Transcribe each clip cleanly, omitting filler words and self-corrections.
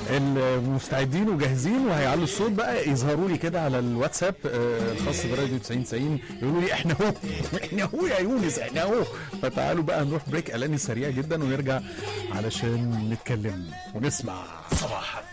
المستعدين وجاهزين وهيعلوا الصوت بقى يظهروا لي كده على الواتساب الخاص براديو 90 يقولوا لي احنا اهو احنا اهو يا يونس احنا اهو. فتعالوا بقى نروح بريك اعلاني سريع جدا ونرجع علشان نتكلم ونسمع صباحك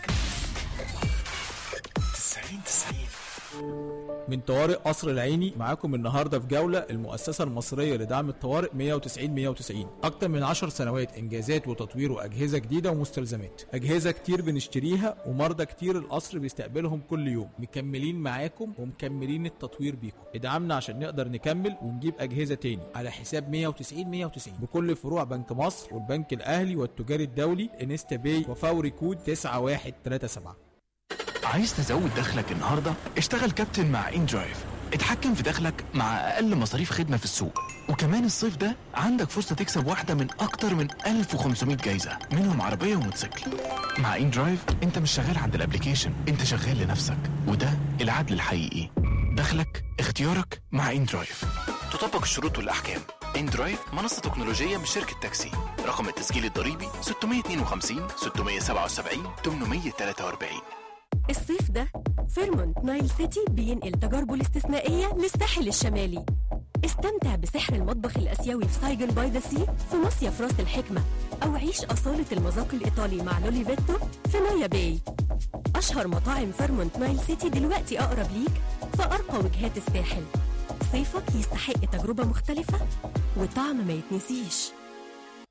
90 من طوارئ قصر العيني. معاكم النهارده في جوله المؤسسه المصريه لدعم الطوارئ 190 اكتر من 10 سنوات انجازات وتطوير واجهزه جديده ومستلزمات. اجهزه كتير بنشتريها ومرضى كتير القصر بيستقبلهم كل يوم. مكملين معاكم ومكملين التطوير بيكم. ادعمنا عشان نقدر نكمل ونجيب اجهزه تاني على حساب 190 بكل فروع بنك مصر والبنك الاهلي والتجاري الدولي انستا باي وفوري كود 9137. عايز تزود دخلك النهارده؟ اشتغل كابتن مع إندرايف. اتحكم في دخلك مع أقل مصاريف خدمة في السوق. وكمان الصيف ده عندك فرصة تكسب واحدة من أكتر من 1500 جايزة منهم عربية وموتوسيكل. مع إندرايف انت مش شغال عند الابليكيشن، انت شغال لنفسك، وده العدل الحقيقي. دخلك اختيارك مع إندرايف. تطبق الشروط والأحكام. إندرايف منصة تكنولوجية من شركة تاكسي. رقم التسجيل الضريبي 652 677 843. الصيف ده فيرمونت نايل سيتي بينقل تجاربه الاستثنائية للساحل الشمالي. استمتع بسحر المطبخ الآسيوي في سايجن باي ذا سي في مصيف راس الحكمة، أو عيش أصالة المذاق الإيطالي مع لولي فيتو في نايا باي. أشهر مطاعم فيرمونت نايل سيتي دلوقتي أقرب ليك في أرقى وجهات الساحل. صيفك يستحق تجربة مختلفة وطعم ما يتنسيش.